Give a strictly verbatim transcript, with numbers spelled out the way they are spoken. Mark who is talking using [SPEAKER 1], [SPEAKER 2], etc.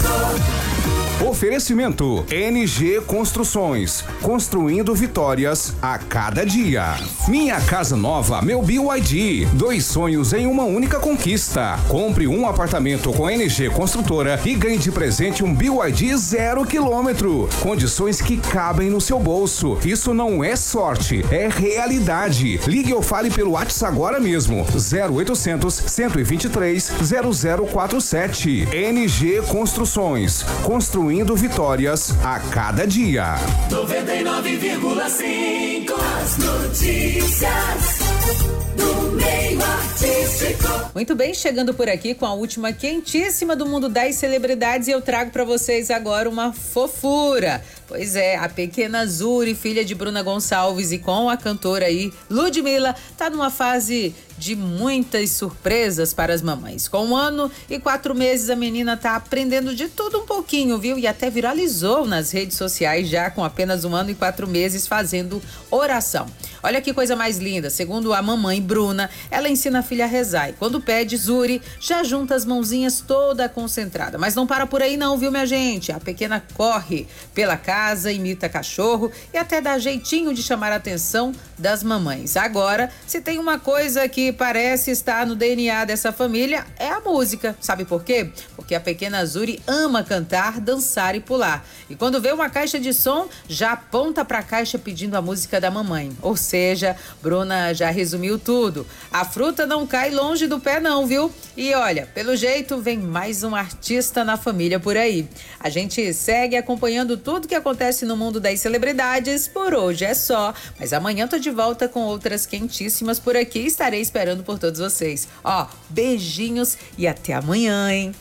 [SPEAKER 1] Oferecimento N G Construções, construindo vitórias a cada dia. Minha Casa Nova, meu B Y D, dois sonhos em uma única conquista. Compre um apartamento com N G Construtora e ganhe de presente um B Y D zero quilômetro. Condições que cabem no seu bolso. Isso não é sorte, é realidade. Ligue ou fale pelo WhatsApp agora mesmo. zero oitocentos, cento e vinte e três, zero zero quatro sete. N G Construções, construindo Construindo vitórias a cada dia.
[SPEAKER 2] noventa e nove vírgula cinco As notícias do meio artístico.
[SPEAKER 3] Muito bem, chegando por aqui com a última quentíssima do mundo das celebridades, e eu trago para vocês agora uma fofura. Pois é, a pequena Zuri, filha de Bruna Gonçalves, e com a cantora aí Ludmilla, tá numa fase de muitas surpresas para as mamães. Com um ano e quatro meses, a menina tá aprendendo de tudo um pouquinho, viu? E até viralizou nas redes sociais já com apenas um ano e quatro meses fazendo oração. Olha que coisa mais linda. Segundo a mamãe Bruna, ela ensina a filha a rezar. E quando pede, Zuri já junta as mãozinhas toda concentrada. Mas não para por aí não, viu, minha gente? A pequena corre pela casa, imita cachorro e até dá jeitinho de chamar a atenção das mamães. Agora, se tem uma coisa que parece estar no D N A dessa família, é a música. Sabe por quê? Porque a pequena Zuri ama cantar, dançar e pular. E quando vê uma caixa de som, já aponta para a caixa pedindo a música da mamãe. Ou seja, Bruna já resumiu tudo. A fruta não cai longe do pé não, viu? E olha, pelo jeito vem mais um artista na família por aí. A gente segue acompanhando tudo que acontece no mundo das celebridades. Por hoje é só, mas amanhã tô de volta com outras quentíssimas por aqui. Estarei esperando por todos vocês. Ó, beijinhos e até amanhã, hein?